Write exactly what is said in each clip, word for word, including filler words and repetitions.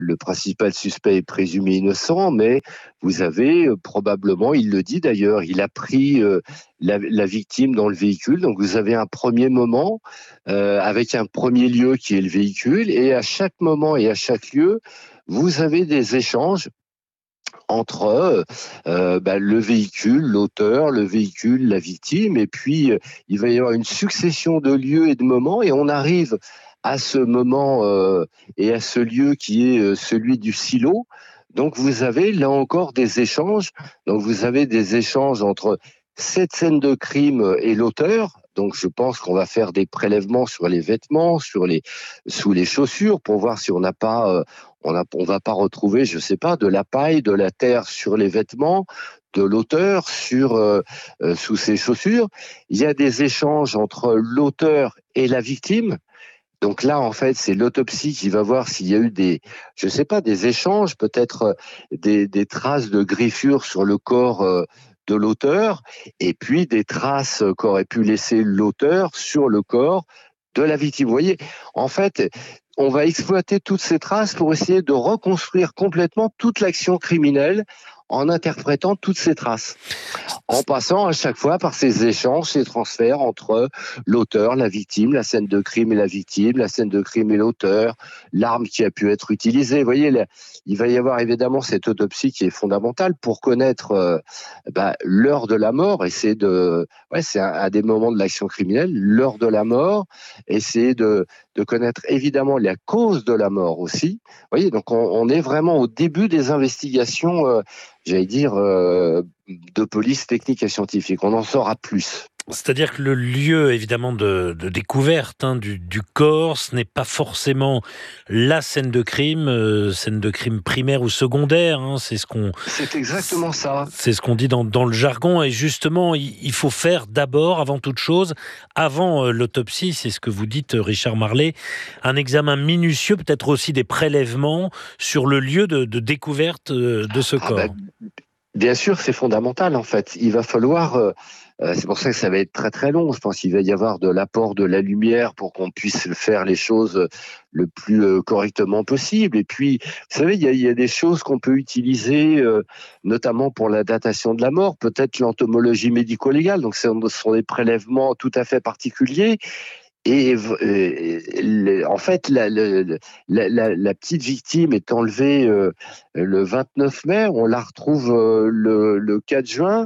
le principal suspect est présumé innocent, mais vous avez euh, probablement, il le dit d'ailleurs, il a pris euh, la, la victime dans le véhicule. Donc vous avez un premier moment euh, avec un premier lieu qui est le véhicule, et à chaque moment et à chaque lieu, vous avez des échanges entre euh, bah, le véhicule, l'auteur, le véhicule, la victime, et puis euh, il va y avoir une succession de lieux et de moments, et on arrive à ce moment euh, et à ce lieu qui est euh, celui du silo. Donc vous avez là encore des échanges. Donc vous avez des échanges entre cette scène de crime et l'auteur. Donc je pense qu'on va faire des prélèvements sur les vêtements, sur les sous les chaussures, pour voir si on n'a pas euh, on a, on va pas retrouver, je sais pas, de la paille, de la terre sur les vêtements de l'auteur, sur euh, euh, sous ses chaussures. Il y a des échanges entre l'auteur et la victime. Donc là, en fait, c'est l'autopsie qui va voir s'il y a eu des, je sais pas, des échanges, peut-être euh, des, des traces de griffures sur le corps euh, de l'auteur, et puis des traces qu'aurait pu laisser l'auteur sur le corps de la victime. Vous voyez, en fait, on va exploiter toutes ces traces pour essayer de reconstruire complètement toute l'action criminelle en interprétant toutes ces traces, en passant à chaque fois par ces échanges, ces transferts entre l'auteur, la victime, la scène de crime et la victime, la scène de crime et l'auteur, l'arme qui a pu être utilisée. Vous voyez, là, il va y avoir évidemment cette autopsie qui est fondamentale pour connaître euh, bah, l'heure de la mort, et c'est de, ouais, c'est un, un des moments de l'action criminelle, l'heure de la mort, essayer de, de connaître évidemment la cause de la mort aussi. Vous voyez, donc on, on est vraiment au début des investigations, euh, j'allais dire, euh, de police technique et scientifique. On en saura plus. C'est-à-dire que le lieu, évidemment, de, de découverte hein, du, du corps, ce n'est pas forcément la scène de crime, euh, scène de crime primaire ou secondaire. Hein, c'est ce qu'on, c'est exactement ça. C'est ce qu'on dit dans, dans le jargon. Et justement, il, il faut faire d'abord, avant toute chose, avant euh, l'autopsie, c'est ce que vous dites, Richard Marlé, un examen minutieux, peut-être aussi des prélèvements sur le lieu de, de découverte euh, de ce Ah corps. ben, bien sûr, c'est fondamental en fait. Il va falloir, euh, euh, c'est pour ça que ça va être très très long. Je pense qu'il va y avoir de l'apport de la lumière pour qu'on puisse faire les choses le plus euh, correctement possible. Et puis, vous savez, il y a, il y a des choses qu'on peut utiliser, euh, notamment pour la datation de la mort, peut-être l'entomologie médico-légale. Donc, ce sont des prélèvements tout à fait particuliers. Et, et, et en fait, la, la, la, la petite victime est enlevée euh, le vingt-neuf mai, on la retrouve euh, le, le quatre juin.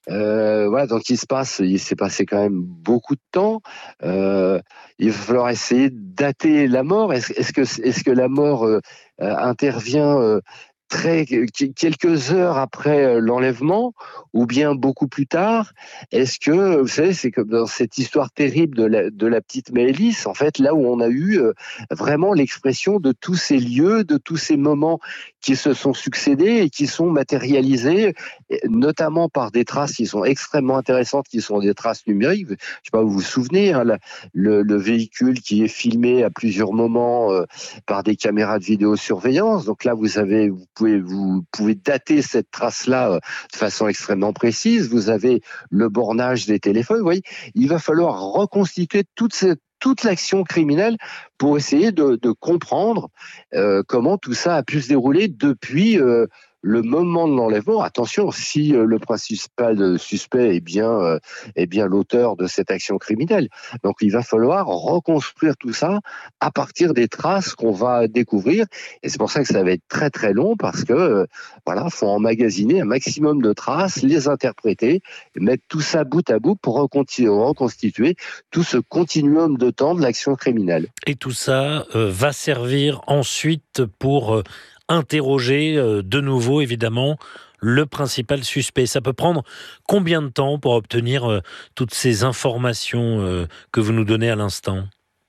Euh, voilà, donc il se passe, il s'est passé quand même beaucoup de temps. Euh, il va falloir essayer de dater la mort. Est-ce, est-ce que, est-ce que la mort euh, intervient euh, très quelques heures après l'enlèvement, ou bien beaucoup plus tard? Est-ce que, vous savez, c'est comme dans cette histoire terrible de la, de la petite Maëlys, en fait, là où on a eu euh, vraiment l'expression de tous ces lieux, de tous ces moments qui se sont succédés et qui sont matérialisés, notamment par des traces qui sont extrêmement intéressantes, qui sont des traces numériques. Je ne sais pas, vous vous souvenez, hein, la, le, le véhicule qui est filmé à plusieurs moments euh, par des caméras de vidéosurveillance. Donc là, vous avez, vous pouvez, vous pouvez dater cette trace-là euh, de façon extrêmement précise. Vous avez le bornage des téléphones. Vous voyez, il va falloir reconstituer toute cette toute l'action criminelle pour essayer de, de comprendre euh, comment tout ça a pu se dérouler depuis euh, le moment de l'enlèvement. Attention, si euh, le principal suspect est bien, euh, est bien l'auteur de cette action criminelle. Donc il va falloir reconstruire tout ça à partir des traces qu'on va découvrir. Et c'est pour ça que ça va être très très long, parce que euh, voilà, faut emmagasiner un maximum de traces, les interpréter, mettre tout ça bout à bout pour reconstituer tout ce continuum de temps de l'action criminelle. Et tout ça euh, va servir ensuite pour euh, interroger euh, de nouveau, évidemment, le principal suspect. Ça peut prendre combien de temps pour obtenir euh, toutes ces informations euh, que vous nous donnez à l'instant ?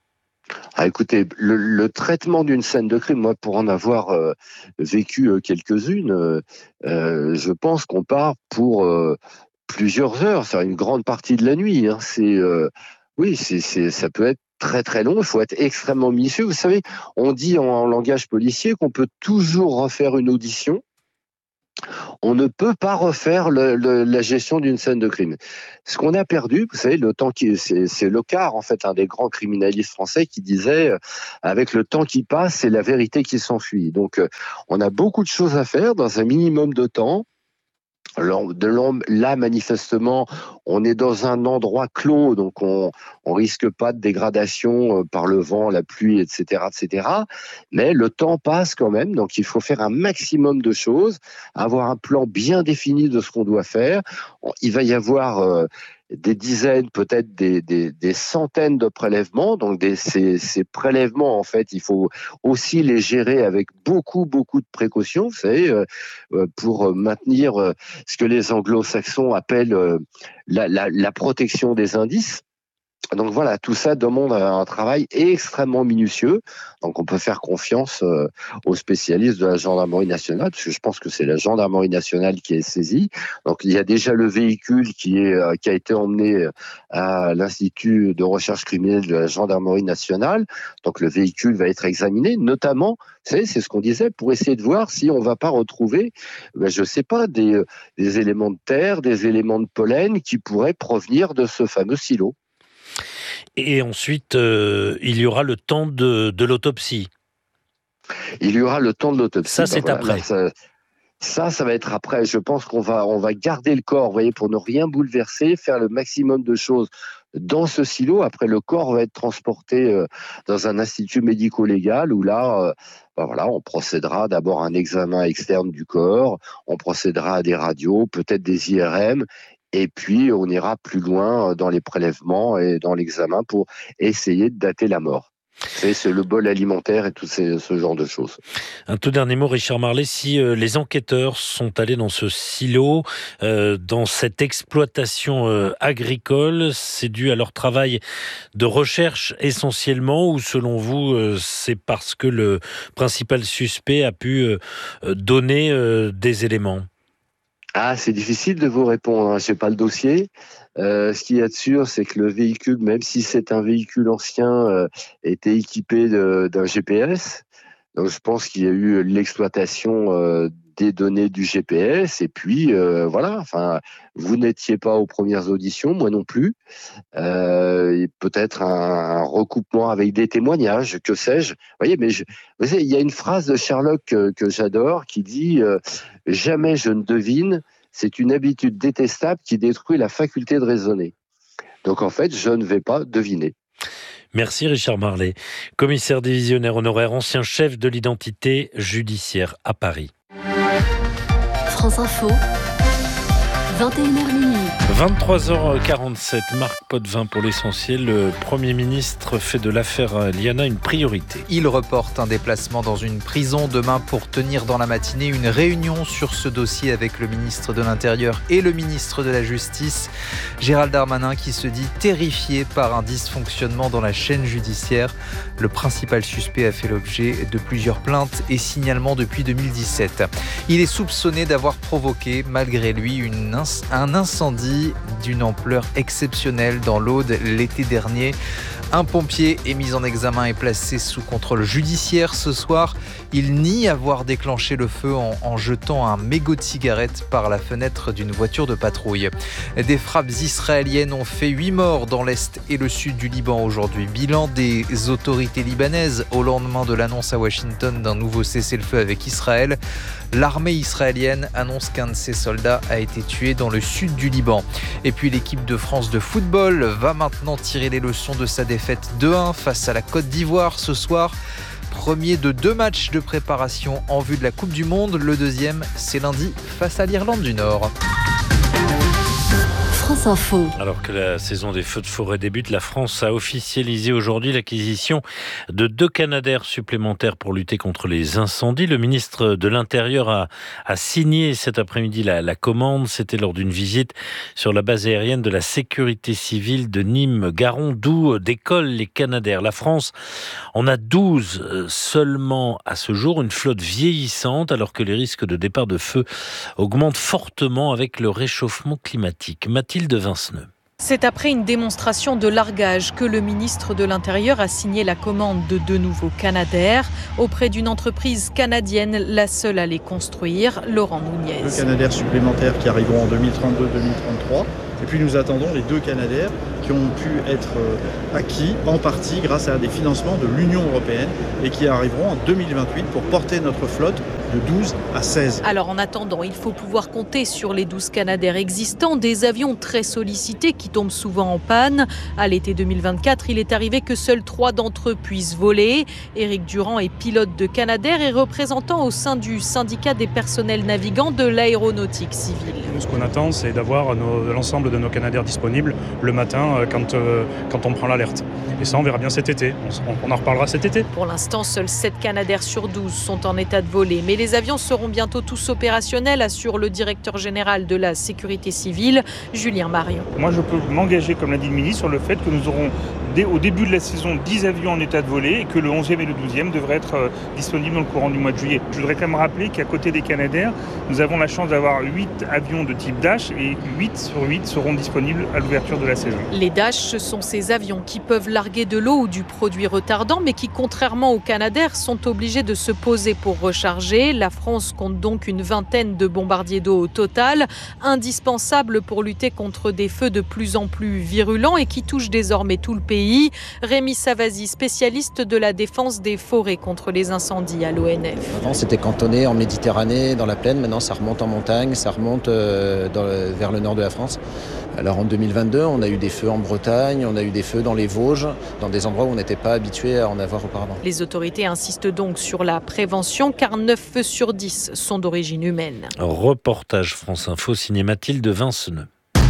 Ah, écoutez, le, le traitement d'une scène de crime, moi, pour en avoir euh, vécu euh, quelques-unes, euh, euh, je pense qu'on part pour euh, plusieurs heures, c'est une grande partie de la nuit. Hein. C'est, euh, oui, c'est, c'est, ça peut être très très long, il faut être extrêmement minutieux. Vous savez, on dit en, en langage policier qu'on peut toujours refaire une audition, On ne peut pas refaire le, le, la gestion d'une scène de crime. Ce qu'on a perdu, vous savez, le temps qui, c'est, c'est Locard, en fait, un des grands criminalistes français, qui disait, euh, avec le temps qui passe, c'est la vérité qui s'enfuit. Donc, euh, on a beaucoup de choses à faire dans un minimum de temps. Alors, de l'homme, là, manifestement, on est dans un endroit clos, donc on on risque pas de dégradation euh, par le vent, la pluie, et cetera, et cetera. Mais le temps passe quand même, donc il faut faire un maximum de choses, avoir un plan bien défini de ce qu'on doit faire. Il va y avoir euh, des dizaines, peut-être des, des, des centaines de prélèvements. Donc des, ces, ces prélèvements, en fait, il faut aussi les gérer avec beaucoup, beaucoup de précautions, vous savez, euh, euh, pour maintenir euh, ce que les anglo-saxons appellent euh, la, la, la protection des indices. Donc voilà, tout ça demande un travail extrêmement minutieux. Donc on peut faire confiance euh, aux spécialistes de la gendarmerie nationale, parce que je pense que c'est la gendarmerie nationale qui est saisie. Donc il y a déjà le véhicule qui est euh, qui a été emmené à l'Institut de recherche criminelle de la gendarmerie nationale. Donc le véhicule va être examiné, notamment, vous savez, c'est ce qu'on disait, pour essayer de voir si on ne va pas retrouver, ben, je sais pas, des, des éléments de terre, des éléments de pollen qui pourraient provenir de ce fameux silo. Et ensuite, euh, il y aura le temps de, de l'autopsie. Il y aura le temps de l'autopsie. Ça, c'est ben voilà, après. là, ça, ça, ça va être après. Je pense qu'on va, on va garder le corps, vous voyez, pour ne rien bouleverser, faire le maximum de choses dans ce silo. Après, le corps va être transporté euh, dans un institut médico-légal où là, euh, ben voilà, on procédera d'abord à un examen externe du corps, on procédera à des radios, peut-être des I R M. Et puis, on ira plus loin dans les prélèvements et dans l'examen pour essayer de dater la mort. C'est, c'est le bol alimentaire et tout ces, ce genre de choses. Un tout dernier mot, Richard Marlé, si euh, les enquêteurs sont allés dans ce silo, euh, dans cette exploitation euh, agricole, c'est dû à leur travail de recherche essentiellement, ou selon vous, euh, c'est parce que le principal suspect a pu euh, donner euh, des éléments ? Ah, c'est difficile de vous répondre, hein. Je n'ai pas le dossier. Euh, ce qu'il y a de sûr, c'est que le véhicule, même si c'est un véhicule ancien, euh, était équipé de, d'un G P S. Donc, je pense qu'il y a eu l'exploitation euh, des données du G P S. Et puis, euh, voilà. Enfin, vous n'étiez pas aux premières auditions, moi non plus. Euh, et peut-être un, un recoupement avec des témoignages, que sais-je. Vous voyez, mais je, vous savez, il y a une phrase de Sherlock que, que j'adore qui dit euh, « Jamais je ne devine, c'est une habitude détestable qui détruit la faculté de raisonner. » Donc en fait, je ne vais pas deviner. Merci Richard Marlé, commissaire divisionnaire honoraire, ancien chef de l'identité judiciaire à Paris. France Info, vingt et une heures minuit. vingt-trois heures quarante-sept, Marc Potvin pour l'essentiel. Le Premier ministre fait de l'affaire Liana une priorité. Il reporte un déplacement dans une prison demain pour tenir dans la matinée une réunion sur ce dossier avec le ministre de l'Intérieur et le ministre de la Justice. Gérald Darmanin qui se dit terrifié par un dysfonctionnement dans la chaîne judiciaire. Le principal suspect a fait l'objet de plusieurs plaintes et signalements depuis deux mille dix-sept. Il est soupçonné d'avoir provoqué, malgré lui, une inc- un incendie d'une ampleur exceptionnelle dans l'Aude l'été dernier. Un pompier est mis en examen et placé sous contrôle judiciaire ce soir. Il nie avoir déclenché le feu en, en jetant un mégot de cigarette par la fenêtre d'une voiture de patrouille. Des frappes israéliennes ont fait huit morts dans l'est et le sud du Liban aujourd'hui. Bilan des autorités libanaises au lendemain de l'annonce à Washington d'un nouveau cessez-le-feu avec Israël. L'armée israélienne annonce qu'un de ses soldats a été tué dans le sud du Liban. Et puis l'équipe de France de football va maintenant tirer les leçons de sa défaite deux un face à la Côte d'Ivoire ce soir. Premier de deux matchs de préparation en vue de la Coupe du Monde. Le deuxième, c'est lundi face à l'Irlande du Nord. France Info. Alors que la saison des feux de forêt débute, la France a officialisé aujourd'hui l'acquisition de deux Canadair supplémentaires pour lutter contre les incendies. Le ministre de l'Intérieur a, a signé cet après-midi la, la commande. C'était lors d'une visite sur la base aérienne de la sécurité civile de Nîmes-Garon, d'où décollent les Canadair. La France en a douze seulement à ce jour, une flotte vieillissante alors que les risques de départ de feu augmentent fortement avec le réchauffement climatique. Mathilde Vinceneux. C'est après une démonstration de largage que le ministre de l'Intérieur a signé la commande de deux nouveaux Canadair auprès d'une entreprise canadienne, la seule à les construire, Laurent Nunez. Deux Canadair supplémentaires qui arriveront en deux mille trente-deux deux mille trente-trois. Et puis nous attendons les deux Canadair qui ont pu être acquis en partie grâce à des financements de l'Union européenne et qui arriveront en deux mille vingt-huit pour porter notre flotte de douze à seize. Alors en attendant, il faut pouvoir compter sur les douze Canadair existants, des avions très sollicités qui tombent souvent en panne. À l'été deux mille vingt-quatre, il est arrivé que seuls trois d'entre eux puissent voler. Éric Durand est pilote de Canadair et représentant au sein du syndicat des personnels navigants de l'aéronautique civile. Nous, ce qu'on attend, c'est d'avoir nos, l'ensemble de nos Canadair disponibles le matin quand, euh, quand on prend l'alerte. Et ça, on verra bien cet été. On, on en reparlera cet été. Pour l'instant, seuls sept Canadair sur douze sont en état de voler. Mais les avions seront bientôt tous opérationnels, assure le directeur général de la sécurité civile, Julien Marion. Moi, je peux m'engager, comme l'a dit le ministre, sur le fait que nous aurons dès, au début de la saison dix avions en état de voler et que le onzième et le douzième devraient être euh, disponibles dans le courant du mois de juillet. Je voudrais quand même rappeler qu'à côté des Canadair, nous avons la chance d'avoir huit avions de type Dash et huit sur huit seront disponibles à l'ouverture de la saison. Les Dash, ce sont ces avions qui peuvent larguer de l'eau ou du produit retardant, mais qui, contrairement aux Canadair, sont obligés de se poser pour recharger. La France compte donc une vingtaine de bombardiers d'eau au total, indispensables pour lutter contre des feux de plus en plus virulents et qui touchent désormais tout le pays. Rémi Savasi, spécialiste de la défense des forêts contre les incendies à l'O N F. Avant, c'était cantonné en Méditerranée, dans la plaine. Maintenant, ça remonte en montagne, ça remonte euh, dans le, vers le nord de la France. Alors en deux mille vingt-deux, on a eu des feux en Bretagne, on a eu des feux dans les Vosges, dans des endroits où on n'était pas habitué à en avoir auparavant. Les autorités insistent donc sur la prévention, car neuf feux sur dix sont d'origine humaine. Reportage France Info signé Mathilde Vinceneux.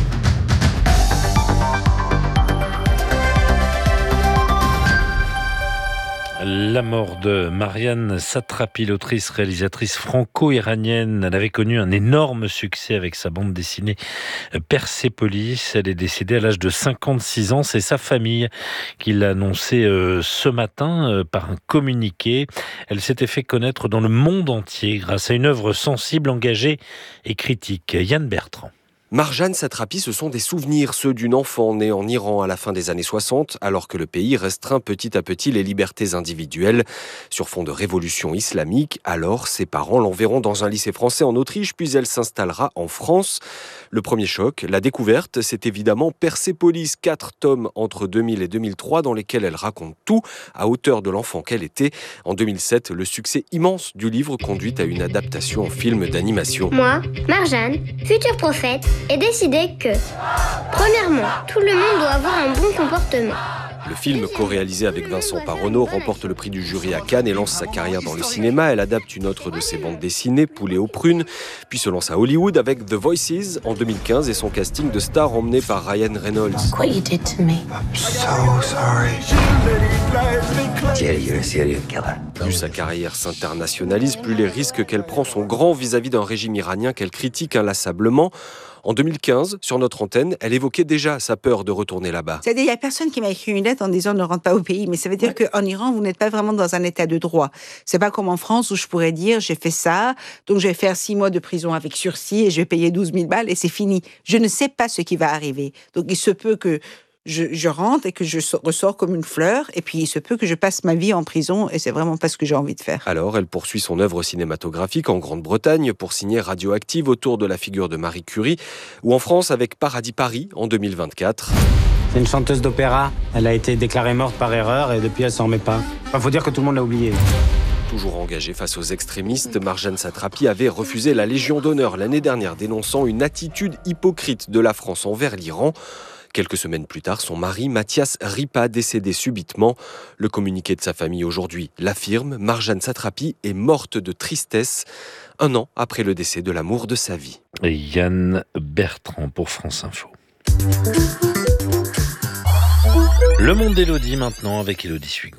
La mort de Marianne Satrapi, l'autrice réalisatrice franco-iranienne. Elle avait connu un énorme succès avec sa bande dessinée Persépolis. Elle est décédée à l'âge de cinquante-six ans. C'est sa famille qui l'a annoncé euh, ce matin euh, par un communiqué. Elle s'était fait connaître dans le monde entier grâce à une œuvre sensible, engagée et critique. Yann Bertrand. Marjane Satrapi, ce sont des souvenirs, ceux d'une enfant née en Iran à la fin des années soixante, alors que le pays restreint petit à petit les libertés individuelles. Sur fond de révolution islamique, alors ses parents l'enverront dans un lycée français en Autriche, puis elle s'installera en France. Le premier choc, la découverte, c'est évidemment Persépolis, quatre tomes entre deux mille et deux mille trois, dans lesquels elle raconte tout, à hauteur de l'enfant qu'elle était. En deux mille sept, le succès immense du livre conduit à une adaptation en film d'animation. Moi, Marjane, futur prophète, et décidé que, premièrement, tout le monde doit avoir un bon comportement. Le film, co-réalisé avec Vincent Parronneau, remporte le prix du jury à Cannes et lance sa carrière dans le cinéma. Elle adapte une autre de ses bandes dessinées, Poulet aux prunes, puis se lance à Hollywood avec The Voices en deux mille quinze et son casting de stars emmené par Ryan Reynolds. What you did to me. I'm so sorry. Jerry, you're a serial killer. Plus sa carrière s'internationalise, plus les risques qu'elle prend sont grands vis-à-vis d'un régime iranien qu'elle critique inlassablement. En deux mille quinze, sur notre antenne, elle évoquait déjà sa peur de retourner là-bas. C'est-à-dire, il n'y a personne qui m'a écrit une lettre en disant ne rentre pas au pays. Mais ça veut dire ouais. qu'en Iran, vous n'êtes pas vraiment dans un état de droit. C'est pas comme en France où je pourrais dire j'ai fait ça, donc je vais faire six mois de prison avec sursis et je vais payer douze mille balles et c'est fini. Je ne sais pas ce qui va arriver. Donc il se peut que Je, je rentre et que je ressors comme une fleur, et puis il se peut que je passe ma vie en prison, et c'est vraiment pas ce que j'ai envie de faire. Alors, elle poursuit son œuvre cinématographique en Grande-Bretagne pour signer Radioactive autour de la figure de Marie Curie, ou en France avec Paradis Paris en deux mille vingt-quatre. C'est une chanteuse d'opéra, elle a été déclarée morte par erreur, et depuis elle s'en remet pas. Enfin, faut dire que tout le monde l'a oublié. Toujours engagée face aux extrémistes, Marjane Satrapi avait refusé la Légion d'honneur l'année dernière, dénonçant une attitude hypocrite de la France envers l'Iran. Quelques semaines plus tard, son mari, Mathias Ripa, décédé subitement. Le communiqué de sa famille aujourd'hui l'affirme, Marjane Satrapi est morte de tristesse, un an après le décès de l'amour de sa vie. Et Yann Bertrand pour France Info. Le monde d'Élodie maintenant avec Élodie Suigo.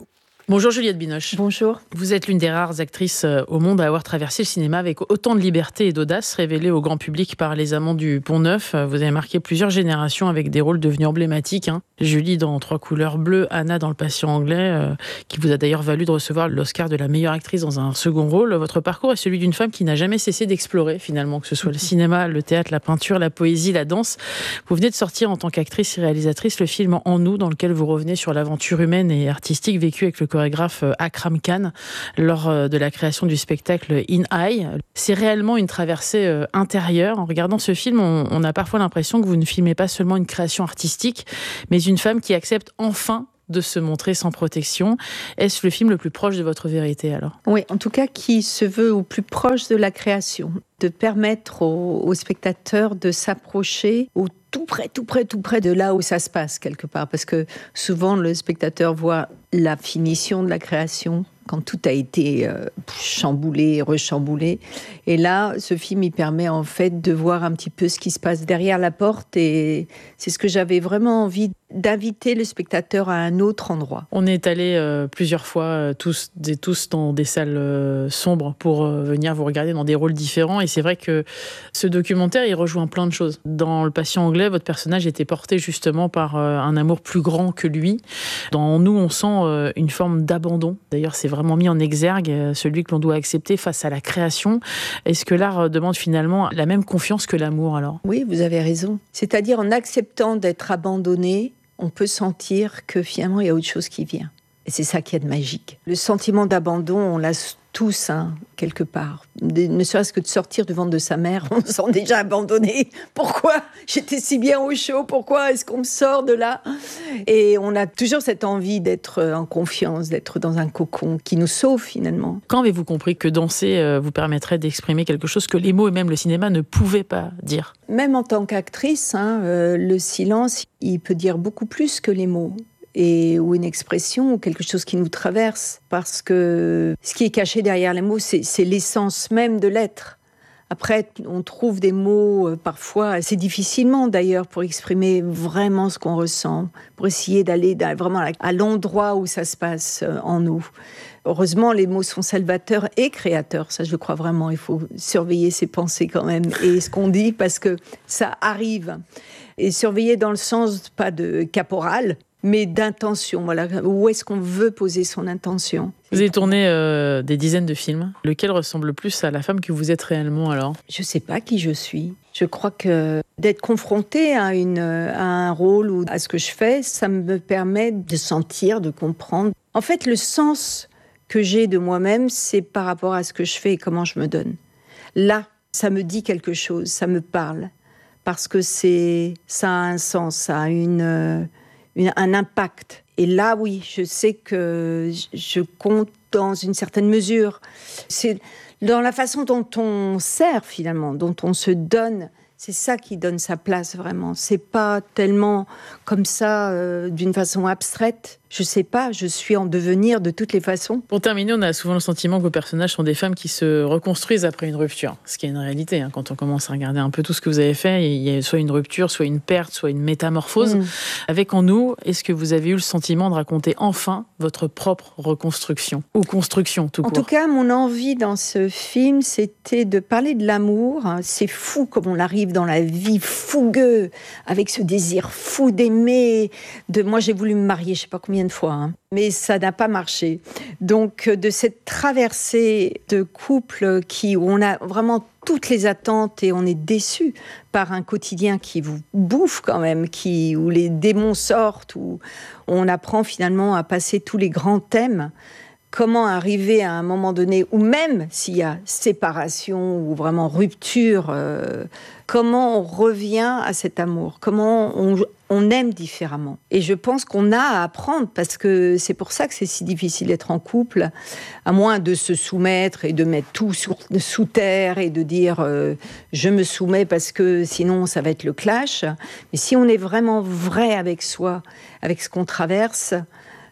Bonjour Juliette Binoche. Bonjour. Vous êtes l'une des rares actrices au monde à avoir traversé le cinéma avec autant de liberté et d'audace révélée au grand public par Les Amants du Pont-Neuf. Vous avez marqué plusieurs générations avec des rôles devenus emblématiques. Hein. Julie dans Trois couleurs bleues, Anna dans Le Patient anglais, euh, qui vous a d'ailleurs valu de recevoir l'Oscar de la meilleure actrice dans un second rôle. Votre parcours est celui d'une femme qui n'a jamais cessé d'explorer finalement, que ce soit le cinéma, le théâtre, la peinture, la poésie, la danse. Vous venez de sortir en tant qu'actrice et réalisatrice le film En nous, dans lequel vous revenez sur l'aventure humaine et artistique vécue avec le chorégraphe Akram Khan lors de la création du spectacle In Eye. C'est réellement une traversée intérieure. En regardant ce film, on, on a parfois l'impression que vous ne filmez pas seulement une création artistique, mais une femme qui accepte enfin de se montrer sans protection. Est-ce le film le plus proche de votre vérité alors ? Oui, en tout cas qui se veut au plus proche de la création, de permettre aux, aux spectateurs de s'approcher au tout près, tout près, tout près de là où ça se passe quelque part. Parce que souvent le spectateur voit la finition de la création, quand tout a été euh, chamboulé, rechamboulé. Et là, ce film, il permet en fait de voir un petit peu ce qui se passe derrière la porte. Et c'est ce que j'avais vraiment envie d'inviter le spectateur à un autre endroit. On est allés euh, plusieurs fois, euh, tous, des, tous dans des salles euh, sombres pour euh, venir vous regarder dans des rôles différents. Et c'est vrai que ce documentaire, il rejoint plein de choses. Dans Le Patient anglais, votre personnage était porté justement par euh, un amour plus grand que lui. Dans nous, on sent euh, une forme d'abandon. D'ailleurs, c'est vraiment mis en exergue, euh, celui que l'on doit accepter face à la création. Est-ce que l'art euh, demande finalement la même confiance que l'amour alors ? Oui, vous avez raison. C'est-à-dire en acceptant d'être abandonné, on peut sentir que finalement, il y a autre chose qui vient. Et c'est ça qui est de magique. Le sentiment d'abandon, on l'a tous, hein, quelque part. De, ne serait-ce que de sortir du ventre de sa mère, on se sent déjà abandonné. Pourquoi j'étais si bien au chaud ? Pourquoi est-ce qu'on me sort de là ? Et on a toujours cette envie d'être en confiance, d'être dans un cocon qui nous sauve finalement. Quand avez-vous compris que danser euh, vous permettrait d'exprimer quelque chose que les mots et même le cinéma ne pouvaient pas dire ? Même en tant qu'actrice, hein, euh, le silence, il peut dire beaucoup plus que les mots. Et, ou une expression, ou quelque chose qui nous traverse. Parce que ce qui est caché derrière les mots, c'est, c'est l'essence même de l'être. Après, on trouve des mots, euh, parfois, assez difficilement d'ailleurs, pour exprimer vraiment ce qu'on ressent, pour essayer d'aller vraiment à, à l'endroit où ça se passe euh, en nous. Heureusement, les mots sont salvateurs et créateurs. Ça, je crois vraiment. Il faut surveiller ses pensées quand même et ce qu'on dit, parce que ça arrive. Et surveiller dans le sens, pas de caporal, mais d'intention. Voilà. Où est-ce qu'on veut poser son intention ? Vous avez tourné euh, des dizaines de films. Lequel ressemble le plus à la femme que vous êtes réellement alors ? Je ne sais pas qui je suis. Je crois que d'être confrontée à, une, à un rôle ou à ce que je fais, ça me permet de sentir, de comprendre. En fait, le sens que j'ai de moi-même, c'est par rapport à ce que je fais et comment je me donne. Là, ça me dit quelque chose, ça me parle. Parce que c'est, ça a un sens, ça a une... un impact. Et là, oui, je sais que je compte dans une certaine mesure. C'est dans la façon dont on sert, finalement, dont on se donne. C'est ça qui donne sa place, vraiment. C'est pas tellement comme ça, euh, d'une façon abstraite. Je sais pas, je suis en devenir de toutes les façons. Pour terminer, on a souvent le sentiment que vos personnages sont des femmes qui se reconstruisent après une rupture. Ce qui est une réalité, hein. Quand on commence à regarder un peu tout ce que vous avez fait, il y a soit une rupture, soit une perte, soit une métamorphose. Mmh. Avec En nous, est-ce que vous avez eu le sentiment de raconter enfin votre propre reconstruction ou construction tout court ? En tout cas, mon envie dans ce film, c'était de parler de l'amour. C'est fou comme on arrive dans la vie, fougueux, avec ce désir fou d'aimer. De... Moi, j'ai voulu me marier, je sais pas combien de fois, hein. Mais ça n'a pas marché. Donc, de cette traversée de couple qui, où on a vraiment toutes les attentes et on est déçu par un quotidien qui vous bouffe quand même, qui, où les démons sortent, où on apprend finalement à passer tous les grands thèmes. Comment arriver à un moment donné, ou même s'il y a séparation ou vraiment rupture, euh, comment on revient à cet amour, comment on, on aime différemment. Et je pense qu'on a à apprendre, parce que c'est pour ça que c'est si difficile d'être en couple, à moins de se soumettre et de mettre tout sous, sous terre et de dire euh, je me soumets parce que sinon ça va être le clash. Mais si on est vraiment vrai avec soi, avec ce qu'on traverse,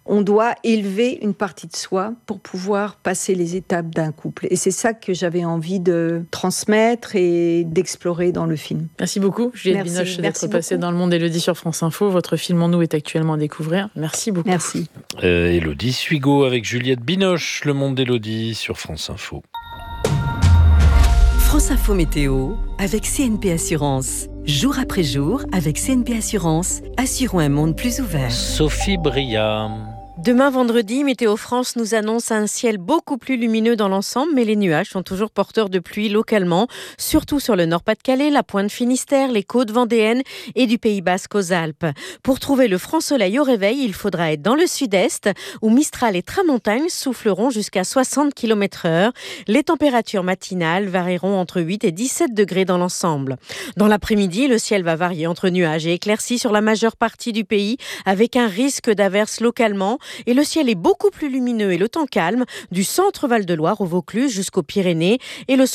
On doit élever une partie de soi pour pouvoir passer les étapes d'un couple. Et c'est ça que j'avais envie de transmettre et d'explorer dans le film. Merci beaucoup, Juliette Merci, Binoche, merci d'être passée beaucoup. dans Le Monde Élodie sur France Info. Votre film En nous est actuellement à découvrir. Merci beaucoup. Merci. Euh, Élodie Suigo avec Juliette Binoche, Le Monde d'Élodie sur France Info. France Info Météo avec C N P Assurance. Jour après jour, avec C N P Assurance, assurons un monde plus ouvert. Sophie Bria. Demain vendredi, Météo France nous annonce un ciel beaucoup plus lumineux dans l'ensemble, mais les nuages sont toujours porteurs de pluie localement, surtout sur le Nord-Pas-de-Calais, la pointe Finistère, les côtes vendéennes et du Pays Basque aux Alpes. Pour trouver le franc soleil au réveil, il faudra être dans le sud-est, où Mistral et Tramontagne souffleront jusqu'à soixante kilomètres heure. Les températures matinales varieront entre huit et dix-sept degrés dans l'ensemble. Dans l'après-midi, le ciel va varier entre nuages et éclaircies sur la majeure partie du pays, avec un risque d'averses localement. Et le ciel est beaucoup plus lumineux et le temps calme du centre Val-de-Loire au Vaucluse jusqu'aux Pyrénées. Et le